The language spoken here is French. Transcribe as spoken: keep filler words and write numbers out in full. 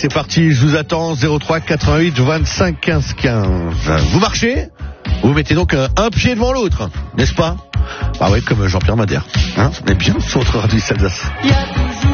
c'est parti, je vous attends, zéro trois quatre-vingt-huit vingt-cinq quinze quinze. Vous marchez ? Vous mettez donc un, un pied devant l'autre, n'est-ce pas ? Ah oui, comme Jean-Pierre Madère. Hein, on est bien sur votre radio Alsace.